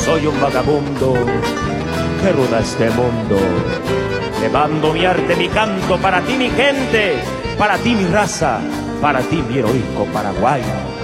soy un vagabundo que ruda este mundo. Llevando mi arte, mi canto para ti, mi gente, para ti, mi raza, para ti, mi heroico Paraguay.